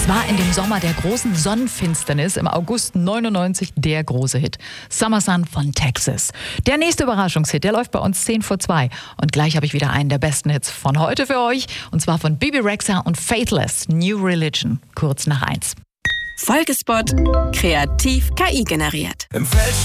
Es war in dem Sommer der großen Sonnenfinsternis im August 99 der große Hit. Summer Sun von Texas. Der nächste Überraschungshit, der läuft bei uns 10 vor 2. Und gleich habe ich wieder einen der besten Hits von heute für euch. Und zwar von Bebe Rexha und Faithless, New Religion, kurz nach 1. Folgespot, kreativ KI generiert. Im Feld